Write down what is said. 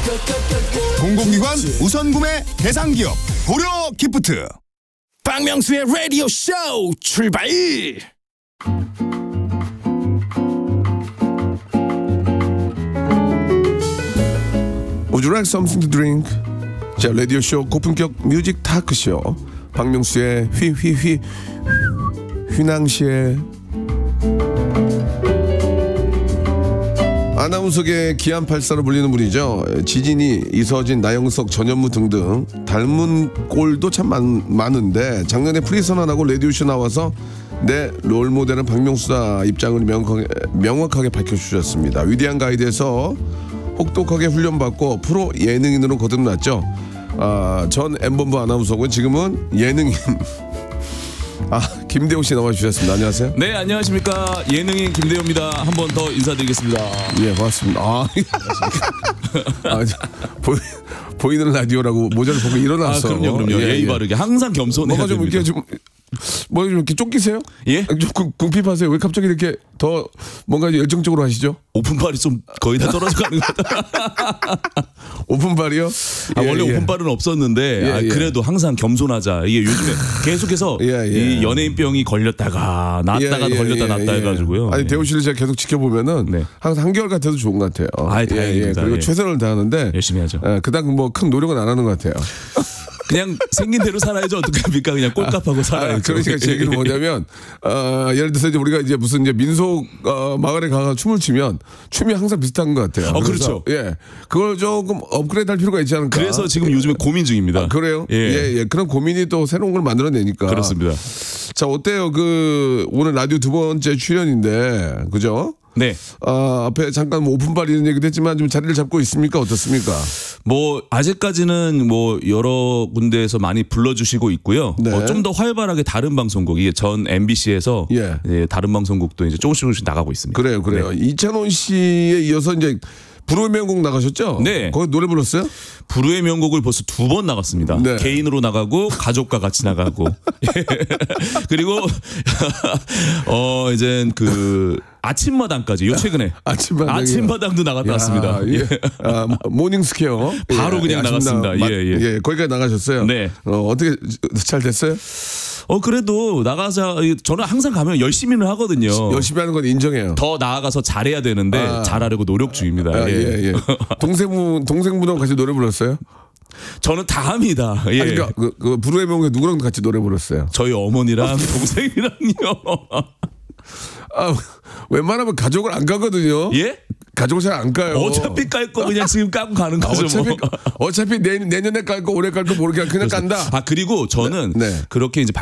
공공기관 우선구매 대상기업 고려기프트. 박명수의 라디오 쇼 출발. Would you like something to drink? 자, 라디오쇼 고품격 뮤직 타크쇼 박명수의 휘낭시에 아나운서계 기안84로 불리는 분이죠. 지진이, 이서진, 나영석, 전현무 등등 닮은 꼴도 참 많은데 작년에 프리선언하고 라디오쇼 나와서 내 롤모델은 박명수다 입장을 명확하게 밝혀주셨습니다. 위대한 가이드에서 혹독하게 훈련받고 프로 예능인으로 거듭났죠. 전 M본부 아나운서고 지금은 예능인 김대호 씨 나와주셨습니다. 안녕하세요. 네, 안녕하십니까. 예능인 김대호입니다. 한 번 더 인사드리겠습니다. 예, 반갑습니다. 보이는 라디오라고 모자를 벗고 일어났어. 그럼요. 예의 바르게 항상 겸손해야 뭐가 좀 됩니다. 이렇게 뭐 좀 이렇게 쫓기세요? 예? 좀 궁핍하세요. 왜 갑자기 이렇게 더 뭔가 열정적으로 하시죠? 오픈발이 좀 거의 다 떨어져 가는 것 같아요. 오픈발이요? 원래 오픈발은 없었는데 그래도 항상 겸손하자. 이게 요즘에 계속해서 이 연예인병이 걸렸다가 나았다가 걸렸다 나았다 해가지고요. 아니 대호 씨를 제가 계속 지켜보면은 항상 한결 같아도 좋은 것 같아요. 다행입니다. 그리고 최선을 다하는데 열심히 하죠. 그닥 뭐 큰 노력은 안 하는 것 같아요. 그냥 생긴 대로 살아야죠. 어떻게 합니까? 그냥 꼴값하고 살아야죠. 그러니까 제 얘기는 뭐냐면 예를 들어서 이제 우리가 이제 무슨 이제 민속 마을에 가서 춤을 추면 춤이 항상 비슷한 것 같아요. 그렇죠. 예, 그걸 조금 업그레이드할 필요가 있지 않을까. 그래서 지금 요즘에 고민 중입니다. 그래요? 예. 그런 고민이 또 새로운 걸 만들어내니까. 그렇습니다. 자, 어때요? 오늘 라디오 두 번째 출연인데, 그죠? 네. 앞에 잠깐 뭐 오픈발 이런 얘기도 했지만 좀 자리를 잡고 있습니까? 어떻습니까? 뭐 아직까지는 뭐 여러 군데에서 많이 불러주시고 있고요. 네. 좀 더 활발하게 다른 방송국, 이게 전 MBC에서 다른 방송국도 이제 조금씩 나가고 있습니다. 그래요. 네. 이찬원 씨에 이어서 이제 불후의 명곡 나가셨죠? 네. 거기 노래 불렀어요? 불후의 명곡을 벌써 2번 나갔습니다. 네. 개인으로 나가고 가족과 같이 나가고 그리고 이제 그 아침마당까지 최근에 아침마당도 나갔다 왔습니다. 모닝스퀘어 바로 그냥 나갔습니다. 거기까지 나가셨어요. 네. 어떻게 잘 됐어요? 그래도 나가서 저는 항상 가면 열심히는 하거든요. 열심히 하는 건 인정해요. 더 나아가서 잘해야 되는데 잘하려고 노력 중입니다. 동생분하고 같이 노래 불렀어요? 저는 다 합니다. 그러니까 그 불후의 명곡에 누구랑 같이 노래 불렀어요? 저희 어머니랑 동생이랑요. 웬만하면 가족을 안 가거든요. 예? 가족을 잘 안 가요. 어차피 깔 거 그냥 지금 까고 가는 거죠. 어차피 내년에 깔 거 올해 깔 거 모르게 그냥 깐다. 그리고 저는 그렇게 이제